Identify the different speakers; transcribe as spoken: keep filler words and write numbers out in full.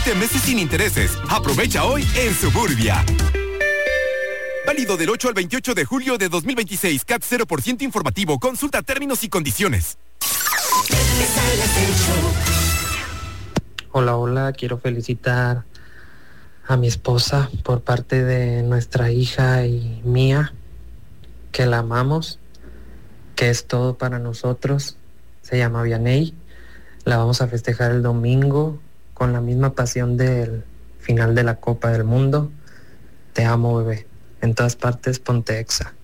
Speaker 1: veinte meses sin intereses. Aprovecha hoy en Suburbia. Válido del ocho al veintiocho de julio de dos mil veintiséis. C A T cero por ciento informativo. Consulta términos y condiciones.
Speaker 2: Hola, hola. Quiero felicitar a mi esposa por parte de nuestra hija y mía, que la amamos, que es todo para nosotros. Se llama Vianey. La vamos a festejar el domingo con la misma pasión del final de la Copa del Mundo. Te amo, bebé. En todas partes, ponte Exa.